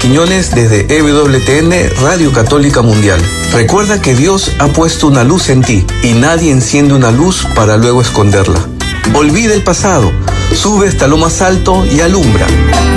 Quiñones desde EWTN, Radio Católica Mundial. Recuerda que Dios ha puesto una luz en ti y nadie enciende una luz para luego esconderla. Olvida el pasado, sube hasta lo más alto y alumbra.